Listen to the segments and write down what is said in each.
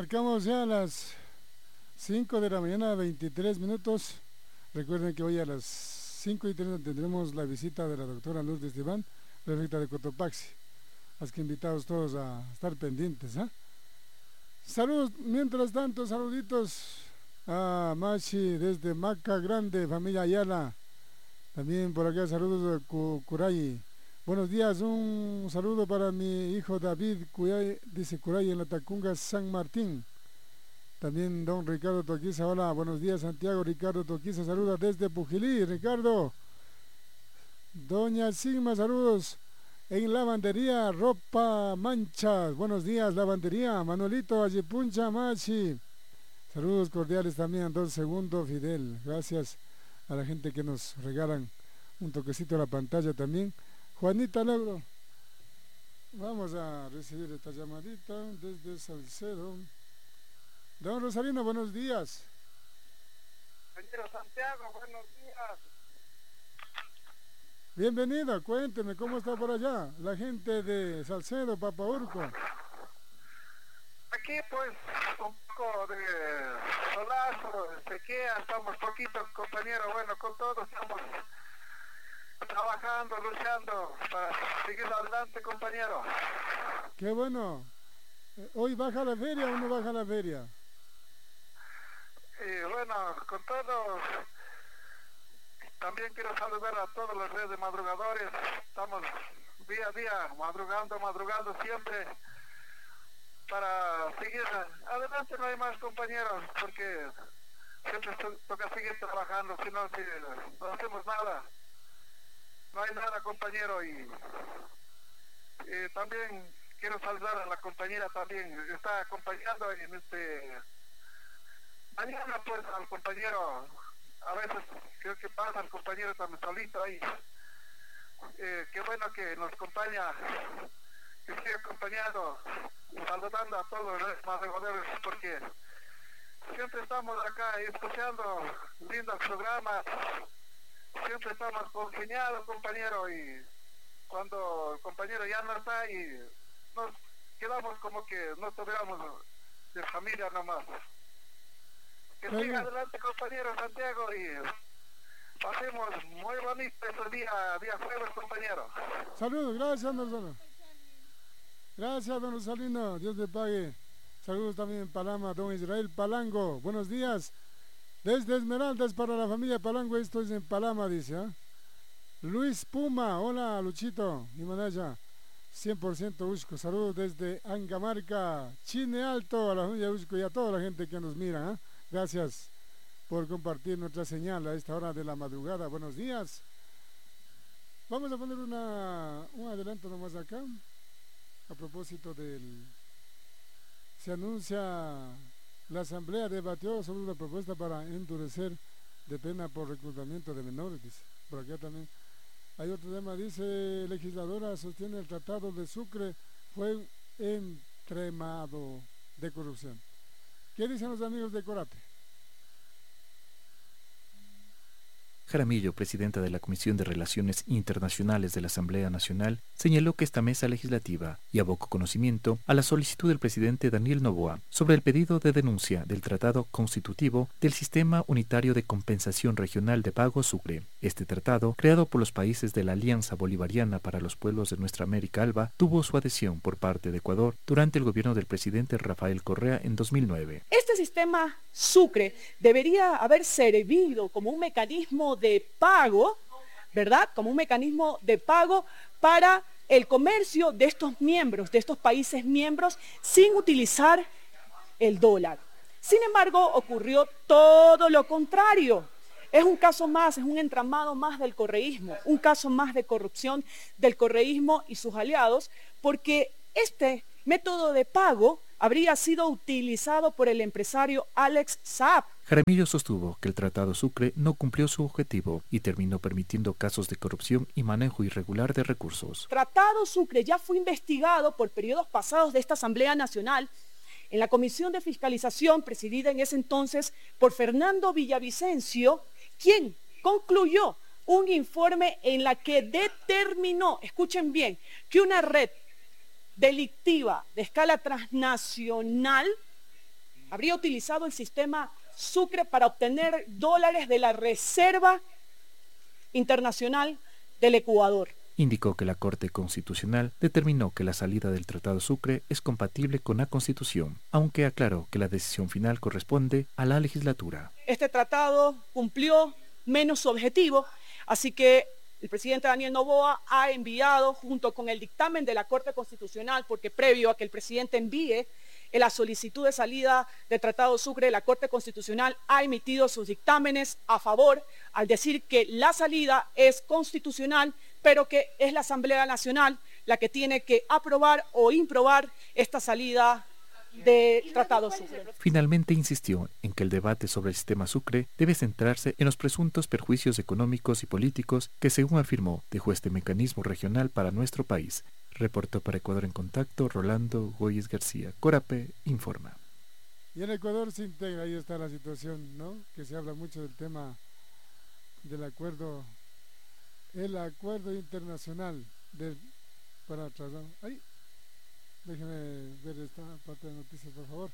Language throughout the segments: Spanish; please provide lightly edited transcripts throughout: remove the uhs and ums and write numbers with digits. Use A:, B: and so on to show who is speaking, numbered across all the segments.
A: Marcamos ya las 5 de la mañana, 23 minutos. Recuerden que hoy a las 5:30 tendremos la visita de la doctora Lourdes Diván, prefecta de Cotopaxi. Así que invitados todos a estar pendientes. Saludos, mientras tanto, saluditos a Machi desde Maca Grande, familia Ayala. También por acá saludos a Curay. Buenos días, un saludo para mi hijo David Cuyay, dice Curay en la Tacunga San Martín. También don Ricardo Toquiza, hola, buenos días Santiago. Ricardo Toquiza saluda desde Pujilí, Ricardo. Doña Sigma, saludos en lavandería Ropa Manchas, buenos días lavandería, Manuelito Ayipuncha Machi. Saludos cordiales también a don Segundo Fidel, gracias a la gente que nos regalan un toquecito a la pantalla también. Juanita Logro, vamos a recibir esta llamadita desde Salcedo. Don Rosalino, buenos días.
B: Compañero Santiago, buenos días.
A: Bienvenida, cuénteme cómo está por allá la gente de Salcedo, Papaurco.
B: Aquí pues un poco de solazo, de sequía, estamos poquitos compañeros, bueno, con todos estamos trabajando, luchando para seguir adelante, compañero.
A: Qué bueno. ¿Hoy baja la feria o no baja la feria?
B: Y bueno, con todo, también quiero saludar a todas las redes de madrugadores. Estamos día a día madrugando siempre para seguir adelante. No hay más, compañeros, porque siempre toca seguir trabajando, si no, no hacemos nada. No hay nada, compañero. Y también quiero saludar a la compañera también, está acompañando en mañana pues al compañero, a veces creo que pasa el compañero también solito ahí. Qué bueno que nos acompaña, que sigue acompañando, saludando a todos los madrugadores, porque siempre estamos acá escuchando lindos programas, siempre estamos congeniados, compañero, y cuando el compañero ya no está y nos quedamos como que no tuviéramos de familia nomás. Que siga adelante, compañero Santiago, y pasemos muy bonito este día jueves, compañero.
A: Saludos, gracias, don Rosalino. Gracias, don Rosalino, Dios le pague. Saludos también en Palama, don Israel Palango, buenos días. Desde Esmeraldas para la familia Palango, esto es en Palama, dice. Luis Puma, hola Luchito, y Manaya, 100% Usco, saludos desde Angamarca, Chine Alto, a la familia Usco y a toda la gente que nos mira. Gracias por compartir nuestra señal a esta hora de la madrugada. Buenos días. Vamos a poner un adelanto nomás acá. A propósito se anuncia, la asamblea debatió sobre una propuesta para endurecer de pena por reclutamiento de menores, dice. Por acá también hay otro tema, dice, legisladora sostiene el tratado de Sucre fue un entremado de corrupción. ¿Qué dicen los amigos de Corate?
C: Jaramillo, presidenta de la Comisión de Relaciones Internacionales de la Asamblea Nacional, señaló que esta mesa legislativa y abocó conocimiento a la solicitud del presidente Daniel Noboa sobre el pedido de denuncia del Tratado Constitutivo del Sistema Unitario de Compensación Regional de Pago Sucre. Este tratado, creado por los países de la Alianza Bolivariana para los Pueblos de Nuestra América Alba, tuvo su adhesión por parte de Ecuador durante el gobierno del presidente Rafael Correa en 2009.
D: Este sistema Sucre debería haber servido como un mecanismo de pago, ¿verdad? Como un mecanismo de pago para el comercio de estos miembros, de estos países miembros, sin utilizar el dólar. Sin embargo, ocurrió todo lo contrario. Es un caso más, es un entramado más del correísmo, un caso más de corrupción del correísmo y sus aliados, porque este método de pago habría sido utilizado por el empresario Alex Saab.
C: Jaramillo sostuvo que el Tratado Sucre no cumplió su objetivo y terminó permitiendo casos de corrupción y manejo irregular de recursos.
D: Tratado Sucre ya fue investigado por periodos pasados de esta Asamblea Nacional en la Comisión de Fiscalización presidida en ese entonces por Fernando Villavicencio, quien concluyó un informe en la que determinó, escuchen bien, que una red delictiva de escala transnacional habría utilizado el sistema Sucre para obtener dólares de la Reserva Internacional del Ecuador.
C: Indicó que la Corte Constitucional determinó que la salida del Tratado Sucre es compatible con la Constitución, aunque aclaró que la decisión final corresponde a la legislatura.
D: Este tratado cumplió menos su objetivo, así que el presidente Daniel Noboa ha enviado, junto con el dictamen de la Corte Constitucional, porque previo a que el presidente envíe la solicitud de salida del Tratado Sucre, la Corte Constitucional ha emitido sus dictámenes a favor al decir que la salida es constitucional, pero que es la Asamblea Nacional la que tiene que aprobar o improbar esta salida del Tratado Sucre.
C: Finalmente insistió en que el debate sobre el sistema Sucre debe centrarse en los presuntos perjuicios económicos y políticos que, según afirmó, dejó este mecanismo regional para nuestro país. Reportó para Ecuador en Contacto Rolando Goyes García. Corape informa.
A: Y en Ecuador se integra, ahí está la situación, ¿no? Que se habla mucho del tema del acuerdo, el acuerdo internacional para trasladar. Ahí, déjeme ver esta parte de noticias, por favor.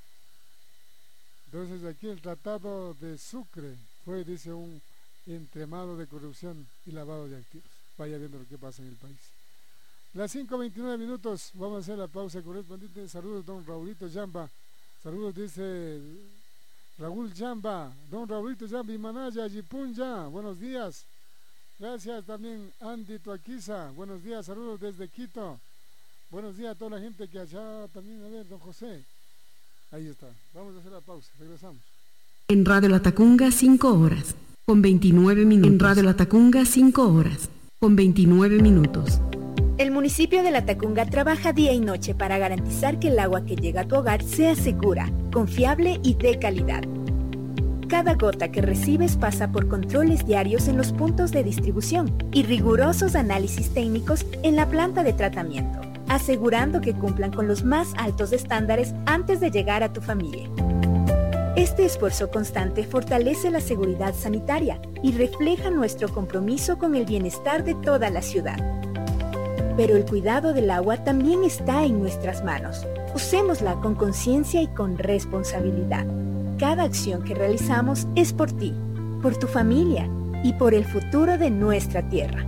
A: Entonces aquí el tratado de Sucre fue, dice, un entramado de corrupción y lavado de activos. Vaya viendo lo que pasa en el país. Las 5:29 minutos, vamos a hacer la pausa correspondiente. Saludos, don Raulito Yamba. Saludos, dice Raúl Yamba, don Raulito Yamba y Manaya, Yipunja. Buenos días. Gracias también Andy Tuaquiza. Buenos días, saludos desde Quito. Buenos días a toda la gente que allá también, a ver, don José. Ahí está. Vamos a hacer la pausa, regresamos.
E: En Radio Latacunga, 5 horas, con 29 minutos. En Radio Latacunga, 5 horas, con 29 minutos.
F: El municipio de Latacunga trabaja día y noche para garantizar que el agua que llega a tu hogar sea segura, confiable y de calidad. Cada gota que recibes pasa por controles diarios en los puntos de distribución y rigurosos análisis técnicos en la planta de tratamiento, asegurando que cumplan con los más altos estándares antes de llegar a tu familia. Este esfuerzo constante fortalece la seguridad sanitaria y refleja nuestro compromiso con el bienestar de toda la ciudad. Pero el cuidado del agua también está en nuestras manos. Usémosla con conciencia y con responsabilidad. Cada acción que realizamos es por ti, por tu familia y por el futuro de nuestra tierra.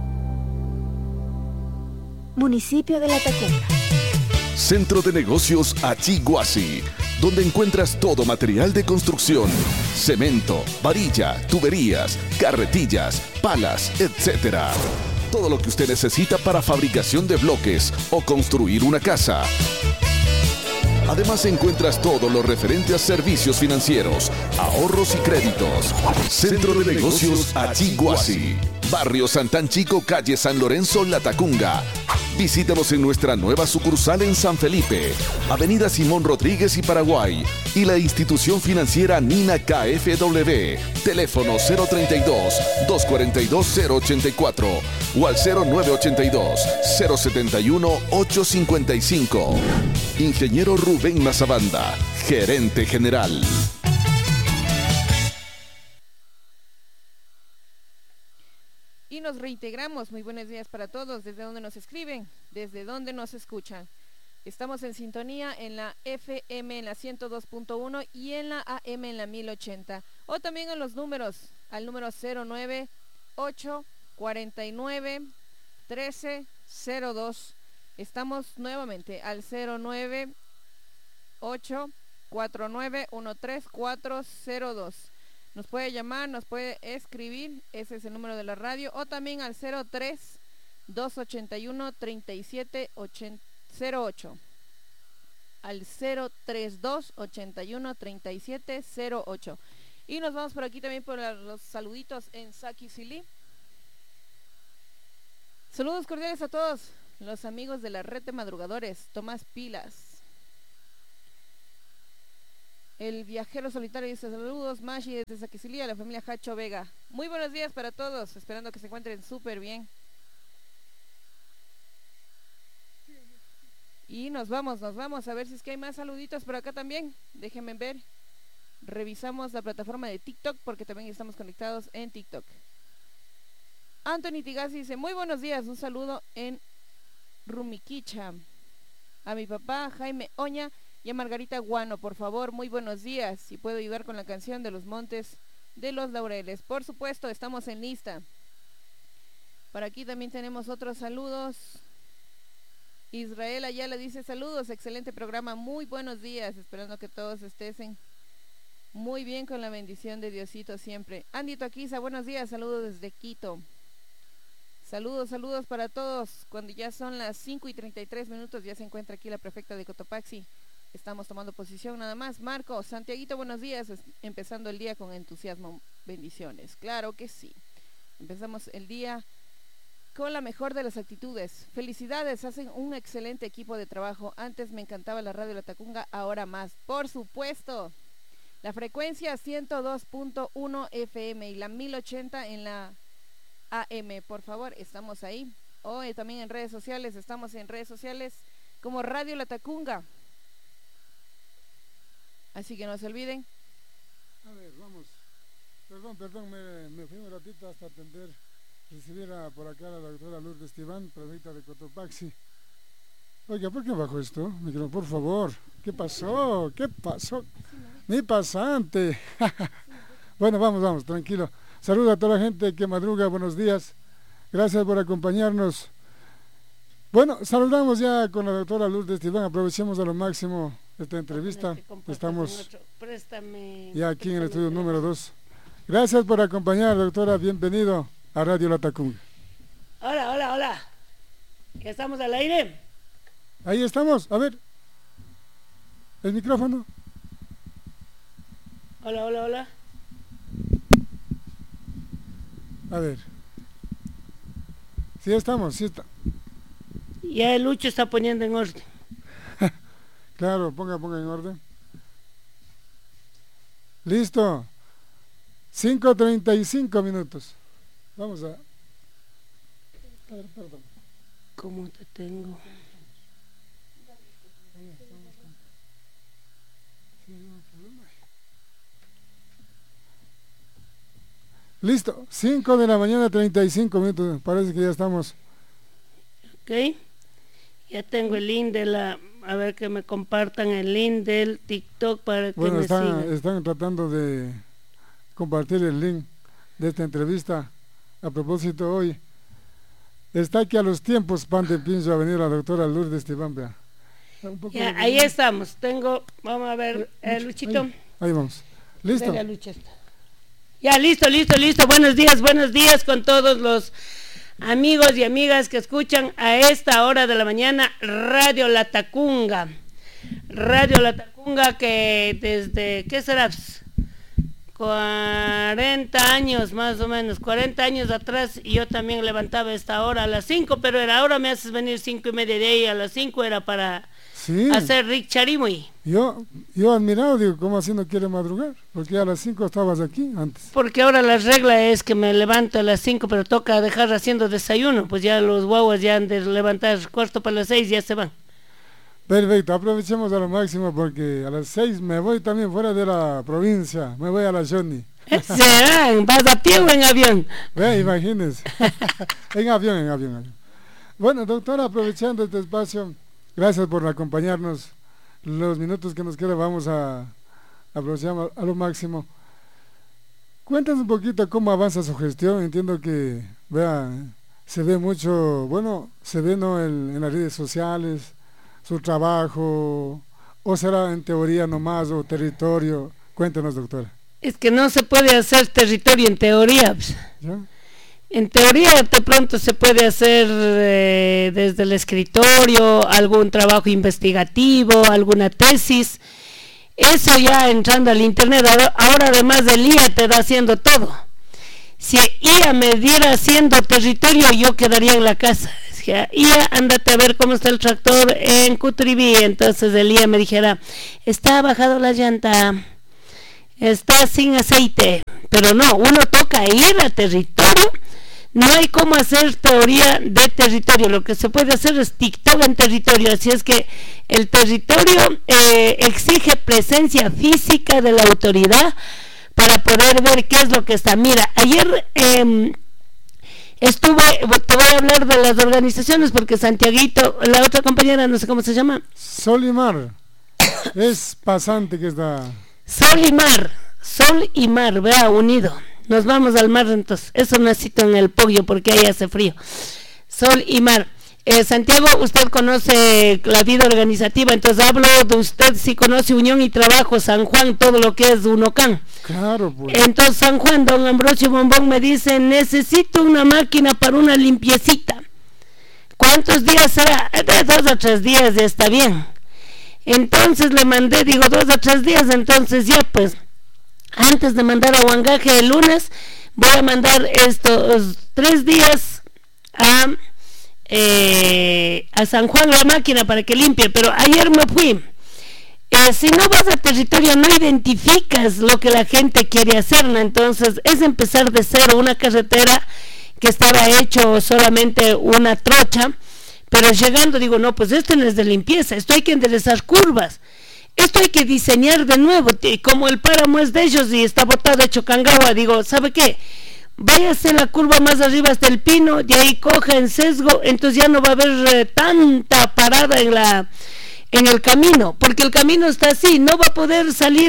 F: Municipio de Latacunga.
G: Centro de Negocios Achiguasi, donde encuentras todo material de construcción, cemento, varilla, tuberías, carretillas, palas, etc. Todo lo que usted necesita para fabricación de bloques o construir una casa. Además encuentras todo lo referente a servicios financieros, ahorros y créditos. Centro de Negocios Achiguasi, Barrio Santán Chico, calle San Lorenzo, Latacunga. Visítanos en nuestra nueva sucursal en San Felipe, Avenida Simón Rodríguez y Paraguay, y la institución financiera Nina KFW. Teléfono 032-242-084 o al 0982-071-855. Ingeniero Rubén Mazabanda, gerente general.
H: Y nos reintegramos. Muy buenos días para todos. ¿Desde dónde nos escriben? ¿Desde dónde nos escuchan? Estamos en sintonía en la FM en la 102.1 y en la AM en la 1080. O también en los números, al número 098-49-1302. Estamos nuevamente al 098-49-13-402. Nos puede llamar, nos puede escribir, ese es el número de la radio, o también al 03-281-3708. Al 032-81-3708. Y nos vamos por aquí también por los saluditos en Saquicilí. Saludos cordiales a todos los amigos de la red de madrugadores. Tomás Pilas. El viajero solitario dice saludos, Mashi desde Saquicilí, la familia Hacho Vega. Muy buenos días para todos, esperando que se encuentren súper bien. Y nos vamos a ver si es que hay más saluditos por acá también. Déjenme ver. Revisamos la plataforma de TikTok porque también estamos conectados en TikTok. Anthony Tigasi dice, muy buenos días, un saludo en Rumiquicha. A mi papá Jaime Oña Y a Margarita Guano, por favor, muy buenos días. Si puedo ayudar con la canción de los Montes de los Laureles. Por supuesto, estamos en lista. Por aquí también tenemos otros saludos. Israel Ayala dice saludos, excelente programa, muy buenos días, esperando que todos estén muy bien con la bendición de Diosito siempre. Andy Toquiza, buenos días, saludos desde Quito. Saludos para todos. Cuando ya son las 5:33, ya se encuentra aquí la prefecta de Cotopaxi. Estamos tomando posición nada más. Marco, Santiaguito, buenos días, empezando el día con entusiasmo, bendiciones. Claro que sí, empezamos el día con la mejor de las actitudes. Felicidades, hacen un excelente equipo de trabajo. Antes me encantaba la radio La Tacunga, ahora más. Por supuesto. La frecuencia 102.1 FM y la 1080 en la AM. Por favor, estamos ahí. Hoy también en redes sociales, estamos en redes sociales como Radio La Tacunga. Así que no se olviden.
A: A ver, vamos. Perdón, me fui un ratito hasta atender. Recibir por acá a la doctora Lourdes Tibán, prefecta de Cotopaxi. Oiga, ¿por qué bajó esto? Por favor, ¿qué pasó? Mi pasante. Bueno, vamos, tranquilo. Saludos a toda la gente que madruga, buenos días. Gracias por acompañarnos. Bueno, saludamos ya con la doctora Lourdes Tibán, aprovechemos a lo máximo esta entrevista. Estamos ya aquí en el estudio número 2. Gracias por acompañar, doctora, bienvenido a Radio La Tacunga.
I: Hola. ¿Ya estamos al aire?
A: Ahí estamos, a ver. El micrófono.
I: Hola.
A: A ver. Sí estamos, sí está.
I: Ya el Lucho está poniendo en orden.
A: Claro, ponga en orden. Listo. 5:35. Vamos a ver, perdón.
I: ¿Cómo te tengo?
A: Listo, 5 de la mañana, 35 minutos. Parece que ya estamos.
I: Ok. Ya tengo el link de la... A ver que me compartan el link del TikTok para que me sigan.
A: Están tratando de compartir el link de esta entrevista. A propósito, hoy está aquí a los tiempos, pan de pincho, a venir la doctora Lourdes Tibán.
I: Ya, ahí estamos. Vamos a ver, Luchito.
A: Ahí vamos. ¿Listo?
I: Ya, listo. Buenos días con todos los amigos y amigas que escuchan a esta hora de la mañana Radio La Tacunga. Radio La Tacunga que desde, ¿qué será? 40 años más o menos, 40 años atrás, y yo también levantaba esta hora a las 5, pero ahora me haces venir 5:30 de ahí, a las 5 era para hacer Rick Charimuy.
A: Yo admirado, digo, ¿cómo así no quiere madrugar? Porque a las 5 estabas aquí antes.
I: Porque ahora la regla es que me levanto a las 5, pero toca dejar haciendo desayuno, pues ya los guaguas ya han de levantar 5:45, ya se van.
A: Perfecto, aprovechemos a lo máximo porque a las 6 me voy también fuera de la provincia, me voy a la Johnny.
I: ¿Vas a pie o en avión?
A: Imagínense. en avión. Bueno, doctora, aprovechando este espacio, gracias por acompañarnos. Los minutos que nos quedan vamos a aprovechar a lo máximo. Cuéntanos un poquito cómo avanza su gestión. Entiendo que, se ve mucho, se ve en las redes sociales, su trabajo, o será en teoría nomás, o territorio. Cuéntanos, doctora.
I: Es que no se puede hacer territorio en teoría.
A: ¿Ya?
I: En teoría de pronto se puede hacer desde el escritorio, algún trabajo investigativo, alguna tesis. Eso ya entrando al internet, ahora además del IA te da haciendo todo. Si IA me diera haciendo territorio, yo quedaría en la casa. IA, ándate a ver cómo está el tractor en Cutribí. Entonces el IA me dijera, está bajado la llanta, está sin aceite. Pero no, uno toca ir a territorio. No hay cómo hacer teoría de territorio. Lo que se puede hacer es TikTok en territorio. Así es que el territorio exige presencia física de la autoridad para poder ver qué es lo que está. Mira, ayer te voy a hablar de las organizaciones porque Santiaguito, la otra compañera, no sé cómo se llama.
A: Solimar. Es pasante que está.
I: Sol y mar, vea, unido. Nos vamos al mar entonces. Eso necesito en el pollo porque ahí hace frío. Sol y mar. Santiago, usted conoce la vida organizativa, entonces hablo de usted si conoce Unión y Trabajo, San Juan, todo lo que es Unocán.
A: Claro, pues.
I: Entonces San Juan, don Ambrosio Bombón me dice, necesito una máquina para una limpiecita. ¿Cuántos días será? De 2 a 3 días ya está bien. Entonces le mandé, digo 2 a 3 días, entonces ya pues, antes de mandar a Huangaje el lunes, voy a mandar estos 3 días a San Juan la máquina para que limpie, pero ayer me fui. Si no vas a territorio no identificas lo que la gente quiere hacer, ¿no? Entonces es empezar de cero, una carretera que estaba hecho solamente una trocha, pero llegando digo, no, pues esto no es de limpieza, esto hay que enderezar curvas, esto hay que diseñar de nuevo, como el páramo es de ellos y está botado hecho cangagua, digo, ¿sabe qué? Váyase la curva más arriba hasta el Pino, de ahí coja en sesgo, entonces ya no va a haber tanta parada en el camino, porque el camino está así, no va a poder salir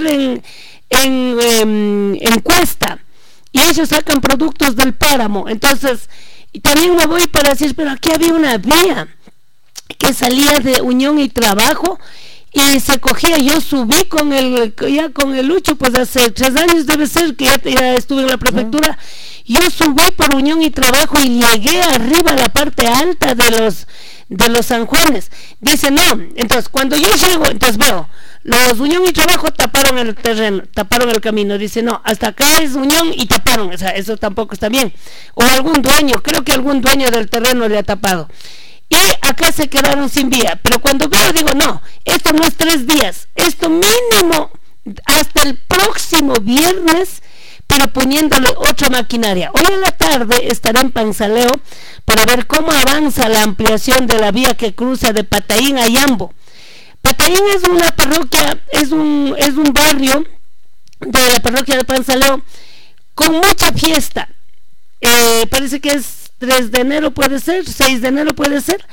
I: en cuesta, y ellos sacan productos del páramo. Entonces, y también me voy para decir, pero aquí había una vía que salía de Unión y Trabajo, y se cogía, yo subí con el Lucho, pues hace 3 años debe ser que ya estuve en la prefectura, yo subí por Unión y Trabajo y llegué arriba a la parte alta de los San Juanes. Dice no, entonces cuando yo llego, entonces veo, los Unión y Trabajo taparon el terreno, taparon el camino, dice no, hasta acá es Unión y taparon, o sea, eso tampoco está bien, o algún dueño, creo que algún dueño del terreno le ha tapado. Y acá se quedaron sin vía, pero cuando veo digo no, esto no es 3 días, esto mínimo hasta el próximo viernes, pero poniéndole otra maquinaria. Hoy en la tarde estaré en Panzaleo para ver cómo avanza la ampliación de la vía que cruza de Pataín a Yambo. Pataín es una parroquia, es un barrio de la parroquia de Panzaleo con mucha fiesta, parece que es 3 de enero puede ser, 6 de enero puede ser,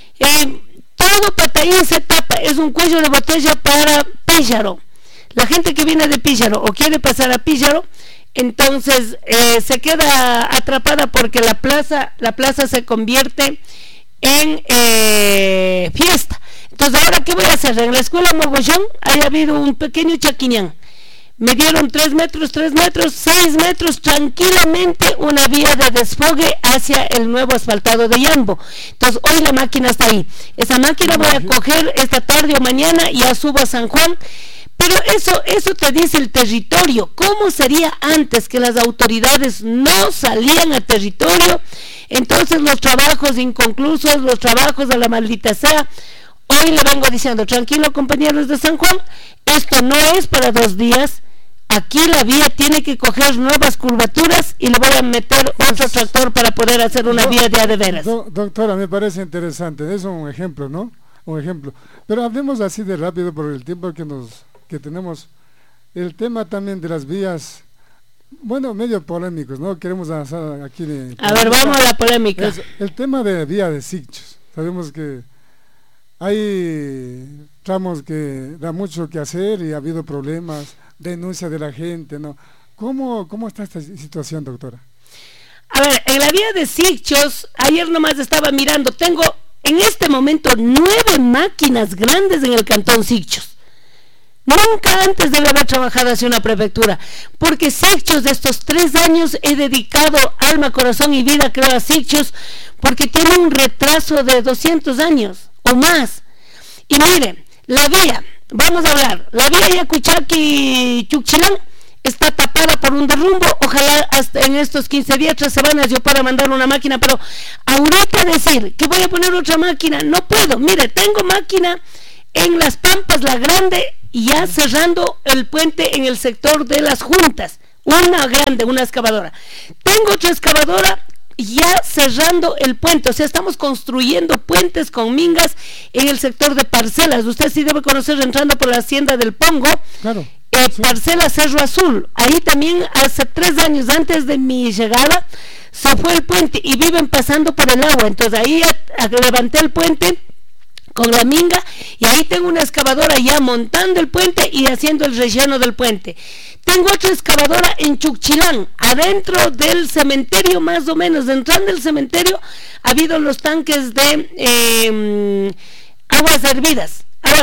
I: todo Pataín se tapa, es un cuello de botella para Píllaro. La gente que viene de Píllaro o quiere pasar a Píllaro, entonces se queda atrapada porque la plaza se convierte en fiesta. Entonces ahora ¿qué voy a hacer? En la escuela Mogollón ha habido un pequeño chaquiñán, me dieron 3 metros, 6 metros tranquilamente una vía de desfogue hacia el nuevo asfaltado de Yambo. Entonces hoy la máquina está ahí, esa máquina voy a coger esta tarde o mañana y ya subo a San Juan. Pero eso te dice el territorio. ¿Cómo sería antes que las autoridades no salían al territorio? Entonces los trabajos inconclusos, los trabajos de la maldita sea. Hoy le vengo diciendo, tranquilo compañeros de San Juan, esto no es para 2 días. Aquí la vía tiene que coger nuevas curvaturas y le voy a meter otro tractor para poder hacer una vía de a de veras.
A: Doctora, me parece interesante, es un ejemplo, ¿no? Un ejemplo. Pero hablemos así de rápido por el tiempo que tenemos. El tema también de las vías, bueno, medio polémicos, ¿no? Queremos avanzar aquí.
I: A ver, vamos a la polémica.
A: El tema de vía de Sicchos. Sabemos que hay tramos que da mucho que hacer y ha habido problemas, denuncia de la gente, ¿no? ¿Cómo está esta situación, doctora?
I: A ver, en la vía de Sicchos, ayer nomás estaba mirando, tengo en este momento 9 máquinas grandes en el cantón Sicchos. Nunca antes debe haber trabajado hacia una prefectura, porque Sicchos de estos 3 años he dedicado alma, corazón y vida, creo, a Sicchos, porque tiene un retraso de 200 años o más. Y mire, la vía, vamos a hablar, la vía Yacuchaqui-Chuchilán está tapada por un derrumbo, ojalá hasta en estos 15 días, 3 semanas yo pueda mandar una máquina, pero ahorita decir que voy a poner otra máquina, no puedo. Mire, tengo máquina en Las Pampas, la grande, ya cerrando el puente en el sector de las Juntas, una grande, una excavadora. Tengo otra excavadora ya cerrando el puente, o sea, estamos construyendo puentes con mingas en el sector de Parcelas. Usted sí debe conocer entrando por la hacienda del Pongo. Claro. Sí. Parcela Cerro Azul, ahí también hace 3 años antes de mi llegada se fue el puente y viven pasando por el agua, entonces ahí levanté el puente con la minga, y ahí tengo una excavadora ya montando el puente y haciendo el relleno del puente. Tengo otra excavadora en Chuchilán, adentro del cementerio, más o menos, entrando del cementerio, ha habido los tanques de aguas hervidas.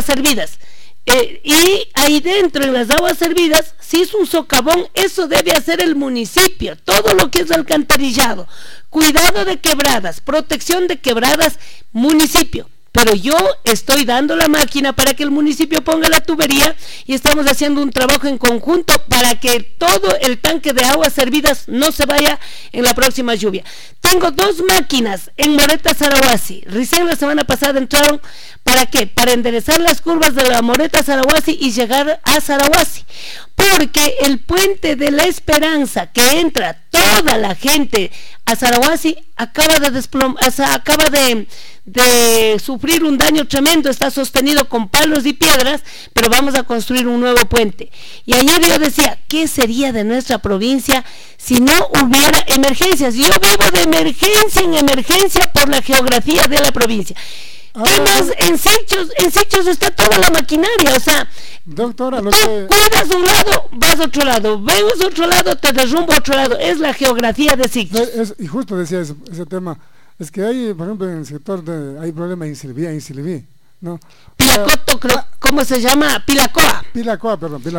I: Y ahí dentro, en las aguas servidas, si es un socavón, eso debe hacer el municipio, todo lo que es alcantarillado, cuidado de quebradas, protección de quebradas, municipio. Pero yo estoy dando la máquina para que el municipio ponga la tubería y estamos haciendo un trabajo en conjunto para que todo el tanque de aguas servidas no se vaya en la próxima lluvia. Tengo 2 máquinas en Moreta Zarahuasi. Recién la semana pasada entraron, ¿para qué? Para enderezar las curvas de la Moreta Zarahuasi y llegar a Zarahuasi. Porque el puente de la Esperanza, que entra toda la gente a Zarahuasi, acaba de sufrir un daño tremendo, está sostenido con palos y piedras, pero vamos a construir un nuevo puente. Y ayer yo decía, ¿qué sería de nuestra provincia si no hubiera emergencias? Yo vivo de emergencia en emergencia por la geografía de la provincia. Además, en Sichos está toda la maquinaria, o sea,
A: doctora,
I: tú cuidas un lado, vas a otro lado, ves otro lado, te derrumba a otro lado, es la geografía de Sichos.
A: Y justo decía ese tema, es que hay, por ejemplo, en el sector hay problema en Silví, ¿no?
I: Pilacoto, ¿cómo se llama? Pilacoa.
A: Pilacoa.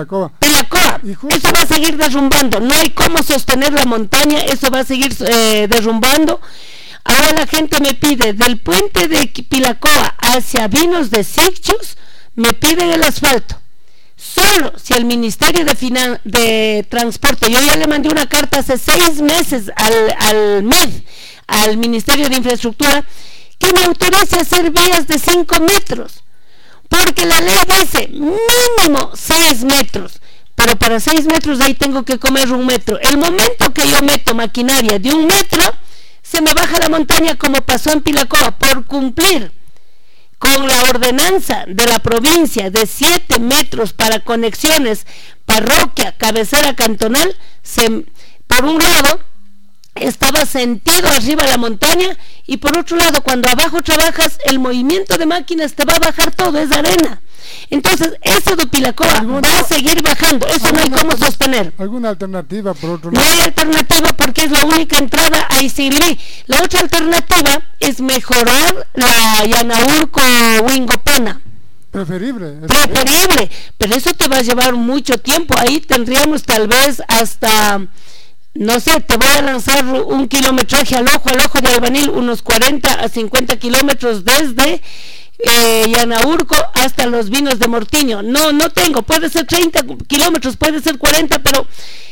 I: Eso va a seguir derrumbando, no hay cómo sostener la montaña, eso va a seguir derrumbando. Ahora la gente me pide, del puente de Pilacoa hacia Vinos de Sichos, me piden el asfalto. Solo si el Ministerio de Transporte, yo ya le mandé una carta hace 6 meses al MED, al Ministerio de Infraestructura, que me autorice a hacer vías de 5 metros, porque la ley dice mínimo 6 metros, pero para 6 metros ahí tengo que comer 1 metro. El momento que yo meto maquinaria de 1 metro, se me baja la montaña, como pasó en Pilacoa, por cumplir con la ordenanza de la provincia de 7 metros para conexiones parroquia, cabecera cantonal. Por un lado estaba sentido arriba de la montaña, y por otro lado, cuando abajo trabajas, el movimiento de máquinas te va a bajar todo, es arena. Entonces, eso de Pilacoa va a seguir bajando, eso no hay cómo sostener.
A: ¿Alguna alternativa por otro lado?
I: No hay alternativa, porque es la única entrada a Isilí. La otra alternativa es mejorar la Yanaurco-Huingopana.
A: Preferible,
I: pero eso te va a llevar mucho tiempo. Ahí tendríamos tal vez hasta, no sé, te voy a lanzar un kilometraje al ojo de albañil, unos 40 a 50 kilómetros desde Yanaurco hasta los Vinos de Mortiño. No tengo, puede ser 30 kilómetros, puede ser 40, pero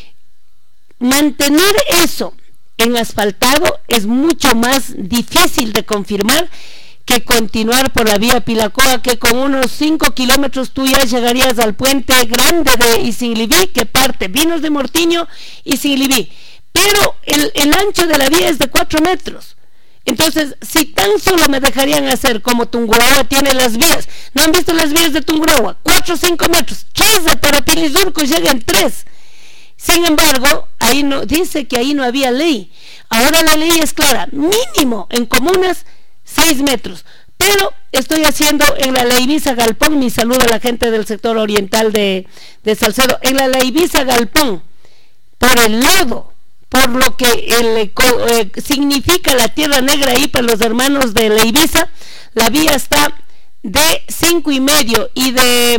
I: mantener eso en asfaltado es mucho más difícil de confirmar que continuar por la vía Pilacoa, que con unos 5 kilómetros tú ya llegarías al puente grande de Isinglibí, que parte Vinos de Mortiño y Isinglibí, pero el ancho de la vía es de 4 metros. Entonces, si tan solo me dejarían hacer como Tungurahua tiene las vías, ¿no han visto las vías de Tungurahua? 4 o 5 metros, 13 para Pilizurco llegan 3. Sin embargo, ahí no, dice que ahí no había ley. Ahora la ley es clara, mínimo en comunas 6 metros. Pero estoy haciendo en la Leibiza Galpón, mi saludo a la gente del sector oriental de Salcedo, en la Leibiza Galpón, por el lodo, por lo que significa la tierra negra ahí para los hermanos de Leibiza, la vía está de 5,5 y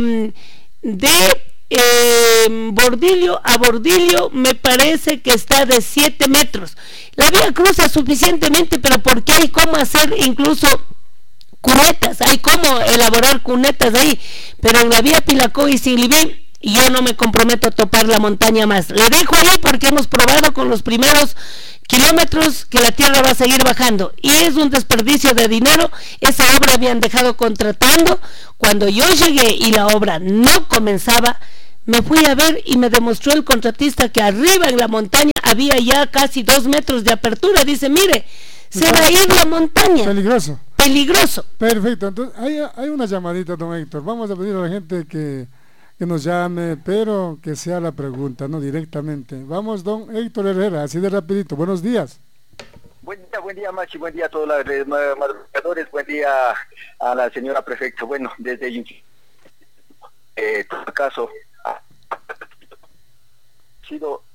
I: de Bordillo a Bordillo me parece que está de 7 metros. La vía cruza suficientemente, pero porque hay cómo hacer incluso cunetas, hay cómo elaborar cunetas ahí, pero en la vía Pilacoa y Silibí yo no me comprometo a topar la montaña más. Le dejo ahí porque hemos probado con los primeros kilómetros que la tierra va a seguir bajando y es un desperdicio de dinero. Esa obra habían dejado contratando. Cuando yo llegué y la obra no comenzaba, me fui a ver y me demostró el contratista que arriba en la montaña había ya casi 2 metros de apertura. Dice, mire, se va a ir la montaña. Peligroso.
A: Perfecto, entonces hay una llamadita, don Héctor. Vamos a pedir a la gente que nos llame, pero que sea la pregunta, no directamente. Vamos, don Héctor Herrera, así de rapidito. Buenos días.
J: Buen día Machi, buen día a todos los madrugadores, buen día a la señora prefecta. Bueno, desde todo caso ha sido...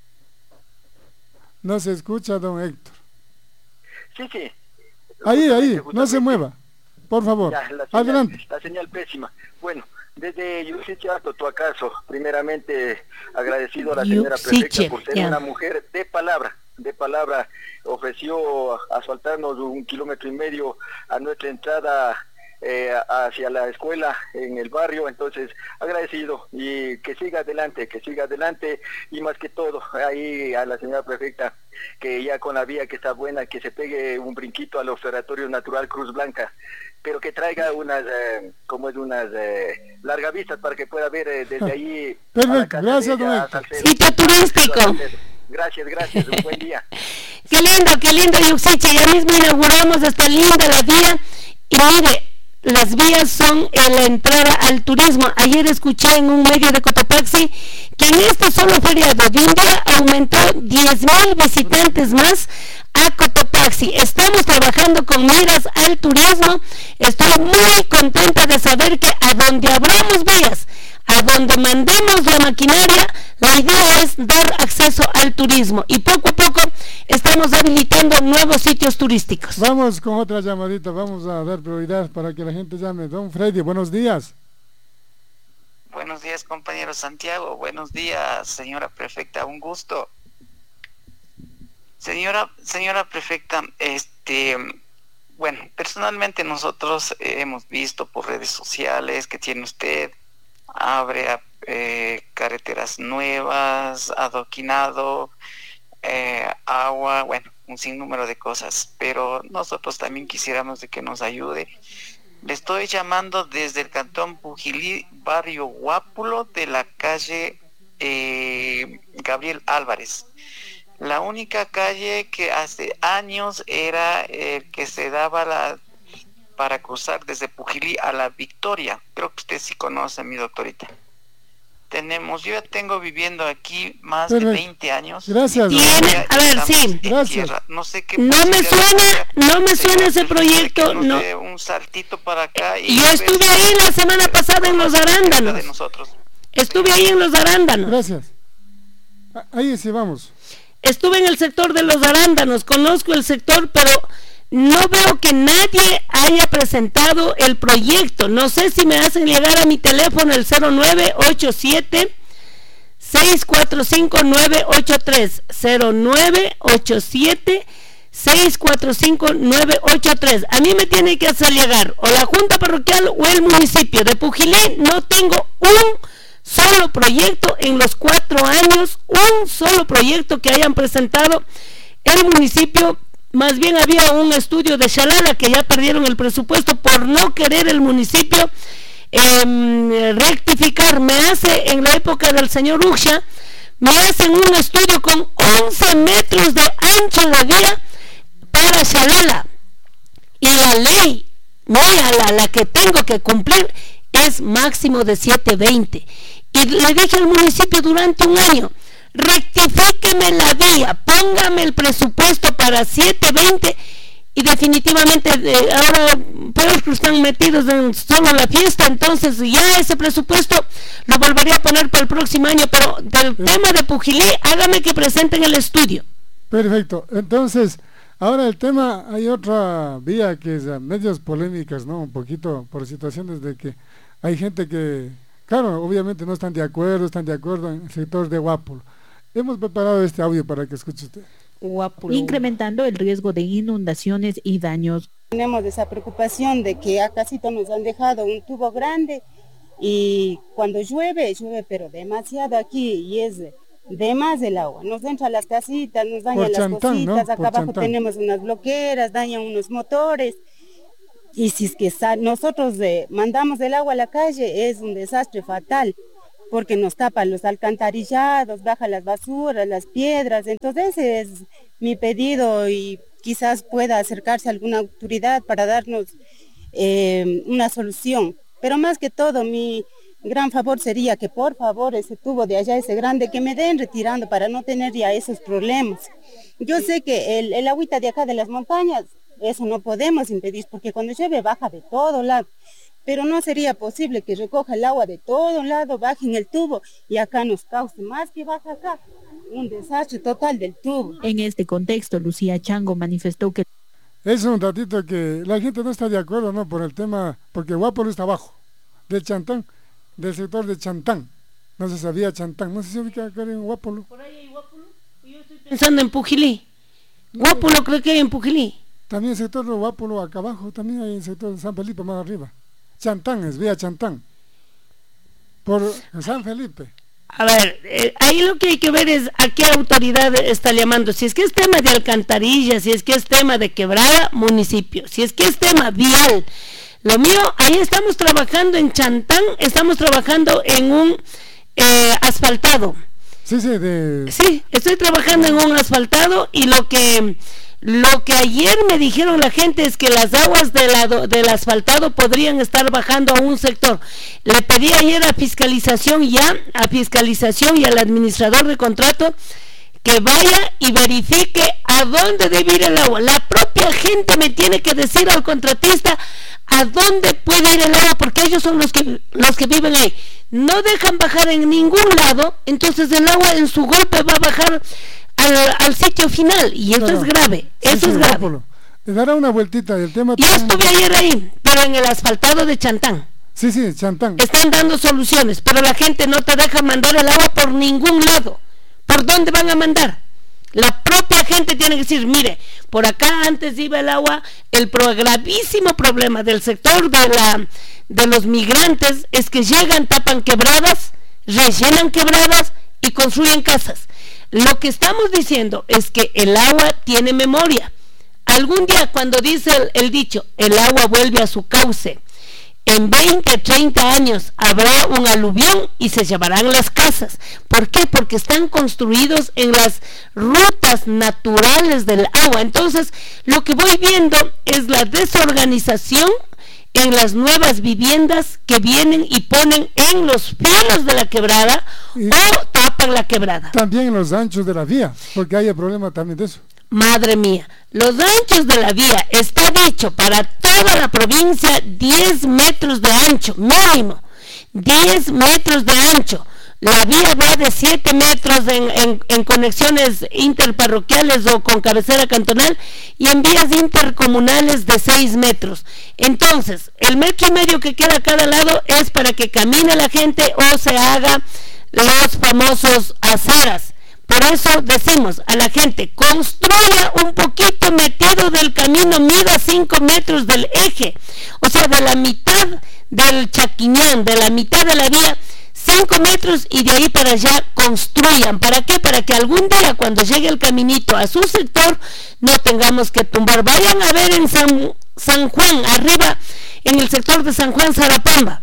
A: No se escucha, don Héctor.
J: Sí.
A: Ahí, no se mueva, por favor.
J: Ya,
A: adelante.
J: La señal pésima. Bueno, desde Yuxiche Alto Tuacaso, primeramente agradecido a la señora prefecta por ser una mujer de palabra, ofreció asfaltarnos 1,5 kilómetros a nuestra entrada hacia la escuela en el barrio, entonces agradecido y que siga adelante y más que todo ahí a la señora prefecta que ya con la vía que está buena, que se pegue un brinquito al Observatorio Natural Cruz Blanca, pero que traiga unas largavistas para que pueda ver desde ahí.
A: Perfecto, gracias don Héctor.
I: Sitio turístico.
J: Gracias, un buen día.
I: Qué lindo Yuxiche, ya mismo inauguramos esta linda la vía y mire, las vías son la entrada al turismo. Ayer escuché en un medio de Cotopaxi que en este solo feriado de un día aumentó 10,000 visitantes más a Cotopaxi. Estamos trabajando con miras al turismo. Estoy muy contenta de saber que a donde abramos vías, a donde mandemos la maquinaria, la idea es dar acceso al turismo y poco a poco estamos habilitando nuevos sitios turísticos.
A: Vamos con otra llamadita, vamos a dar prioridad para que la gente llame. Don Freddy, buenos días.
K: Buenos días, compañero Santiago. Buenos días, señora prefecta. Un gusto. Señora prefecta, bueno, personalmente nosotros hemos visto por redes sociales que tiene usted, abre carreteras nuevas, adoquinado, agua, bueno, un sinnúmero de cosas, pero nosotros también quisiéramos de que nos ayude. Le estoy llamando desde el cantón Pujilí, barrio Guápulo, de la calle Gabriel Álvarez. La única calle que hace años era que se daba para cruzar desde Pujilí a La Victoria. Creo que usted sí conoce, mi doctorita. Yo ya tengo viviendo aquí más de 20 años.
A: Gracias.
I: A ver, sí.
A: Gracias.
K: No sé qué.
I: No me suena ese proyecto.
K: No. Un saltito para acá.
I: Yo estuve ahí la semana pasada en Los Arándanos. Estuve ahí en Los Arándanos.
A: Gracias. Ahí sí vamos.
I: Estuve en el sector de Los Arándanos, conozco el sector, pero no veo que nadie haya presentado el proyecto. No sé si me hacen llegar a mi teléfono el 0987 645 983 0987 645 983. A mí me tiene que hacer llegar o la Junta Parroquial o el municipio de Pujilí. No tengo un solo proyecto en los 4 años, un solo proyecto que hayan presentado el municipio. Más bien había un estudio de Shalala que ya perdieron el presupuesto por no querer el municipio rectificar. Me hace en la época del señor Uxia, me hacen un estudio con 11 metros de ancho de vía para Shalala y la ley mía, la que tengo que cumplir es máximo de 720 y le dije al municipio durante un año: rectifíqueme la vía, póngame el presupuesto para 720 y definitivamente ahora peor que están metidos en solo la fiesta, entonces ya ese presupuesto lo volvería a poner para el próximo año, pero del tema de Pujilí, hágame que presenten el estudio.
A: Perfecto, entonces ahora el tema, hay otra vía que es medios polémicas, ¿no? Un poquito por situaciones de que hay gente que, claro, obviamente no están de acuerdo en el sector de Guápulo. Hemos preparado este audio para que escuche usted.
L: Guápulo. Incrementando el riesgo de inundaciones y daños.
M: Tenemos esa preocupación de que acá nos han dejado un tubo grande y cuando llueve pero demasiado aquí y es de más el agua. Nos entra a las casitas, nos daña las cositas, ¿no? Acá abajo tenemos unas bloqueras, dañan unos motores. Y si es que nosotros mandamos el agua a la calle, es un desastre fatal, porque nos tapan los alcantarillados, baja las basuras, las piedras. Entonces ese es mi pedido y quizás pueda acercarse a alguna autoridad para darnos una solución. Pero más que todo, mi gran favor sería que por favor ese tubo de allá, ese grande, que me den retirando para no tener ya esos problemas. Yo sé que el agüita de acá de las montañas, eso no podemos impedir, porque cuando llueve baja de todo lado, pero no sería posible que recoja el agua de todo lado, baje en el tubo y acá nos cause más que baja acá, un desastre total del tubo.
L: En este contexto, Lucía Chango manifestó que
A: es un ratito que la gente no está de acuerdo, ¿no? Por el tema, porque Guápulo está abajo, del Chantán, del sector de Chantán. No se sabía Chantán, no sé si ubica acá en Guápulo.
I: ¿Por ahí hay Guápulo? Yo estoy pensando en Pujilí. Guápulo creo que hay en Pujilí.
A: También el sector de Guápulo acá abajo, también hay el sector de San Felipe más arriba. Chantán es vía Chantán. Por San Felipe.
I: A ver, ahí lo que hay que ver es a qué autoridad está llamando. Si es que es tema de alcantarilla, si es que es tema de quebrada, municipio. Si es que es tema vial. Lo mío, ahí estamos trabajando en Chantán, estamos trabajando en un asfaltado.
A: Sí,
I: sí, estoy trabajando en un asfaltado y lo que ayer me dijeron la gente es que las aguas del asfaltado podrían estar bajando a un sector. Le pedí ayer a fiscalización y al administrador de contrato que vaya y verifique a dónde debe ir el agua. La propia gente me tiene que decir al contratista a dónde puede ir el agua, porque ellos son los que viven ahí. No dejan bajar en ningún lado, entonces el agua en su golpe va a bajar al sitio final, y eso es grave, eso es grave.
A: Le dará una vueltita del tema.
I: Yo estuve ayer ahí, pero en el asfaltado de Chantán.
A: Sí, Chantán.
I: Están dando soluciones, pero la gente no te deja mandar el agua por ningún lado. ¿Por dónde van a mandar? La propia gente tiene que decir, mire, por acá antes iba el agua, el gravísimo problema del sector de los migrantes es que llegan, tapan quebradas, rellenan quebradas y construyen casas. Lo que estamos diciendo es que el agua tiene memoria. Algún día, cuando dice el dicho, el agua vuelve a su cauce, en 20, 30 años habrá un aluvión y se llevarán las casas. ¿Por qué? Porque están construidos en las rutas naturales del agua. Entonces, lo que voy viendo es la desorganización en las nuevas viviendas que vienen y ponen en los fielos de la quebrada o tapan la quebrada.
A: También en los anchos de la vía, porque hay el problema también de eso.
I: Madre mía, los anchos de la vía está dicho para toda la provincia 10 metros de ancho, mínimo, 10 metros de ancho. La vía va de 7 metros en conexiones interparroquiales o con cabecera cantonal y en vías intercomunales de 6 metros. Entonces, el 1,5 metros que queda a cada lado es para que camine la gente o se haga los famosos aceras. Por eso decimos a la gente, construya un poquito metido del camino, mida 5 metros del eje, o sea, de la mitad del chaquiñán, de la mitad de la vía, 5 metros y de ahí para allá construyan. ¿Para qué? Para que algún día cuando llegue el caminito a su sector no tengamos que tumbar. Vayan a ver en San Juan, arriba, en el sector de San Juan, Zarapamba,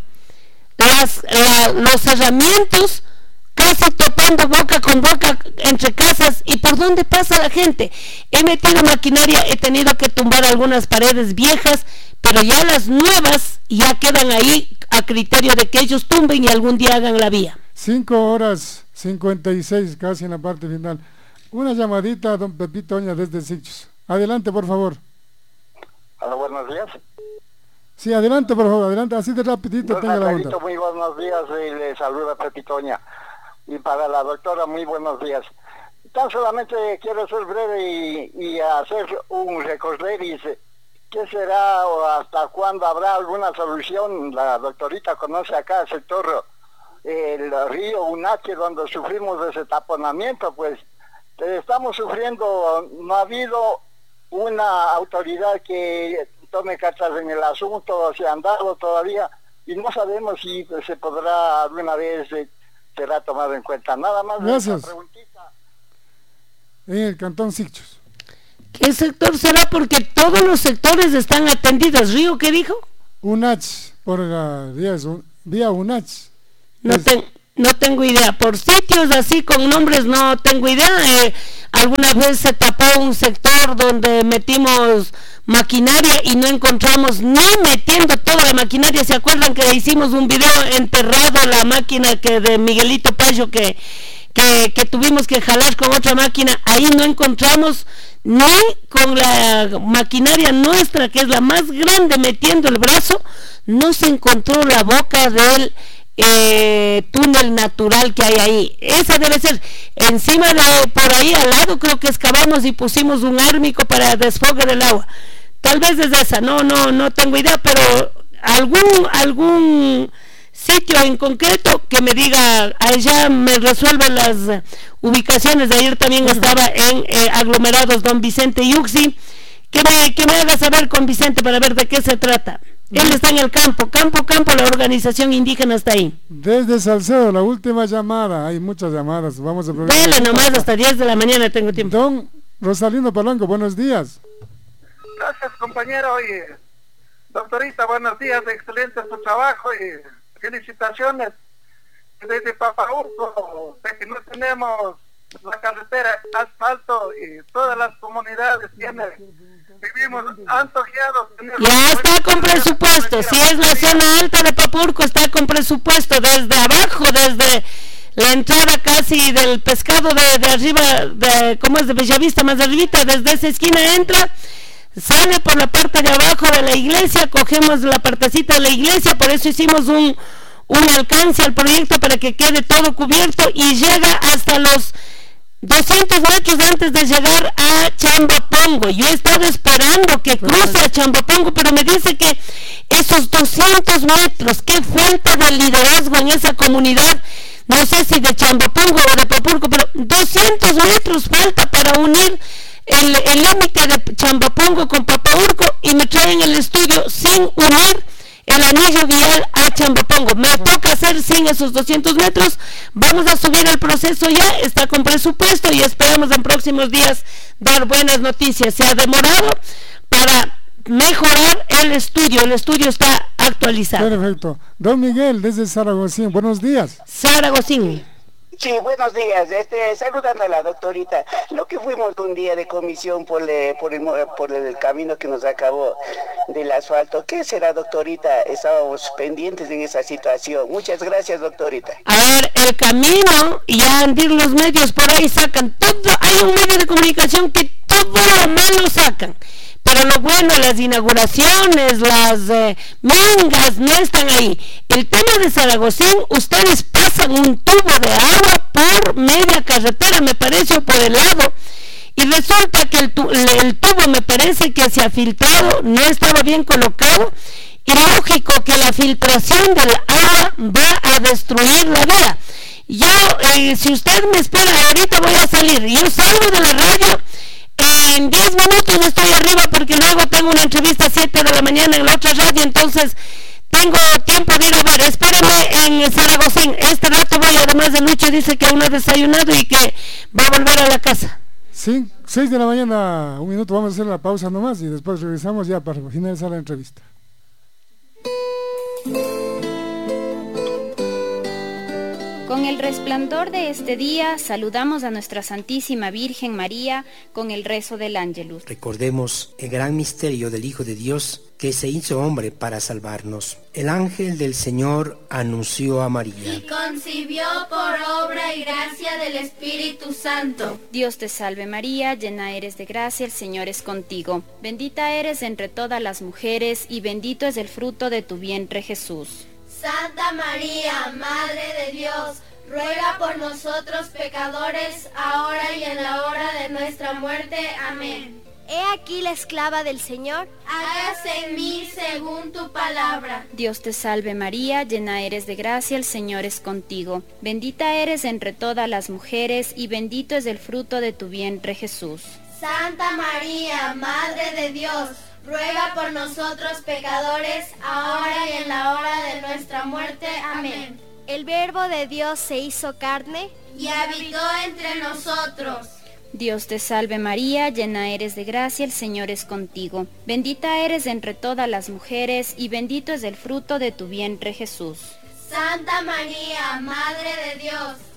I: los cerramientos casi topando boca con boca entre casas. ¿Y por dónde pasa la gente? He metido maquinaria, he tenido que tumbar algunas paredes viejas, pero ya las nuevas ya quedan ahí a criterio de que ellos tumben y algún día hagan la vía.
A: 5:56 casi en la parte final. Una llamadita a don Pepito Oña desde Sitges. Adelante, por favor.
J: Hola, buenos días.
A: Sí, adelante, por favor, adelante, así de rapidito tenga la onda.
J: Muy buenos días, y le saluda Pepito Oña. Y para la doctora, muy buenos días. Tan solamente quiero ser breve y hacer un recorderis. ¿Qué será o hasta cuándo habrá alguna solución? La doctorita conoce acá el sector, el río Unache, donde sufrimos de ese taponamiento, pues estamos sufriendo, no ha habido una autoridad que tome cartas en el asunto, se han dado todavía, y no sabemos si se podrá alguna vez será tomado en cuenta. Nada más.
A: Gracias. En el cantón Sitges.
I: ¿Qué sector será? Porque todos los sectores están atendidos. ¿Río qué dijo?
A: Unach, por la vía Unach.
I: No tengo idea. Por sitios así con nombres no tengo idea. alguna vez se tapó un sector donde metimos maquinaria y no encontramos ni metiendo toda la maquinaria. ¿Se acuerdan que hicimos un video enterrado la máquina que de Miguelito Payo que tuvimos que jalar con otra máquina? Ahí no encontramos ni con la maquinaria nuestra, que es la más grande, metiendo el brazo, no se encontró la boca del túnel natural que hay ahí. Esa debe ser. Encima de, por ahí al lado, creo que excavamos y pusimos un ármico para desfogue del agua. Tal vez es esa, no tengo idea, pero algún sitio en concreto que me diga, allá me resuelven las ubicaciones. De ayer también estaba en aglomerados Don Vicente Yuxi, que me haga saber con Vicente para ver de qué se trata. Él está en el campo, la organización indígena está ahí.
A: Desde Salcedo, la última llamada, hay muchas llamadas, vamos a probar.
I: Dele nomás, hasta 10 de la mañana tengo tiempo.
A: Don Rosalino Palanco, buenos días.
B: Gracias, compañero, y doctorita, buenos días, excelente su trabajo y felicitaciones. Desde Papaurco, de que no tenemos la carretera, asfalto, y todas las comunidades vivimos antojeados.
I: Ya está con presupuesto, si es la zona alta de Papurco, está con presupuesto, desde abajo, desde la entrada casi del pescado de arriba, como es de Bellavista, más arribita, desde esa esquina entra, sale por la parte de abajo de la iglesia, cogemos la partecita de la iglesia, por eso hicimos un alcance al proyecto para que quede todo cubierto y llega hasta los 200 metros antes de llegar a Chambapongo. Yo he estado esperando que cruce a Chambapongo, pero me dice que esos 200 metros, qué falta de liderazgo en esa comunidad, no sé si de Chambapongo o de Papurco, pero 200 metros falta para unir el límite de Chambapongo con Papaurco, y me traen el estudio sin unir el anillo vial a Chambapongo. Me toca hacer sin esos 200 metros. Vamos a subir el proceso, ya está con presupuesto y esperamos en próximos días dar buenas noticias. Se ha demorado para mejorar el estudio está actualizado.
A: Perfecto. Don Miguel, desde Zaragozín, buenos días.
I: Zaragozín.
N: Sí, buenos días, saludando a la doctorita. Lo que fuimos un día de comisión por el camino que nos acabó del asfalto. ¿Qué será, doctorita? Estábamos pendientes en esa situación. Muchas gracias, doctorita.
I: A ver, el camino, y a Andir los medios por ahí sacan todo. Hay un medio de comunicación que todo lo malo sacan. Pero lo bueno, las inauguraciones, las mingas no están ahí. El tema de Zaragozín, ustedes pasan un tubo de agua por media carretera, me parece, o por el lado, y resulta que el tubo me parece que se ha filtrado, no estaba bien colocado, y lógico que la filtración del agua va a destruir la vía. Yo, si usted me espera, ahorita voy a salir, yo salgo de la radio. En 10 minutos estoy arriba porque luego tengo una entrevista a 7 de la mañana en la otra radio, entonces tengo tiempo de ir a ver. Espérame en Zaragozín. Este rato voy, además de Lucho dice que aún no ha desayunado y que va a volver a la casa.
A: 6 de la mañana, un minuto, vamos a hacer la pausa nomás y después regresamos ya para finalizar la entrevista.
O: Con el resplandor de este día saludamos a nuestra Santísima Virgen María con el rezo del Ángelus.
P: Recordemos el gran misterio del Hijo de Dios que se hizo hombre para salvarnos. El ángel del Señor anunció a María.
Q: Y concibió por obra y gracia del Espíritu Santo.
O: Dios te salve María, llena eres de gracia, el Señor es contigo. Bendita eres entre todas las mujeres y bendito es el fruto de tu vientre Jesús.
Q: Santa María, Madre de Dios, ruega por nosotros pecadores, ahora y en la hora de nuestra muerte. Amén.
R: He aquí la esclava del Señor.
Q: Hágase en mí según tu palabra.
O: Dios te salve María, llena eres de gracia, el Señor es contigo. Bendita eres entre todas las mujeres y bendito es el fruto de tu vientre Jesús.
Q: Santa María, Madre de Dios, ruega por nosotros pecadores, ahora y en la hora de nuestra muerte. Amén.
R: El Verbo de Dios se hizo carne
Q: y habitó entre nosotros.
O: Dios te salve María, llena eres de gracia, el Señor es contigo. Bendita eres entre todas las mujeres y bendito es el fruto de tu vientre Jesús.
Q: Santa María, Madre de Dios,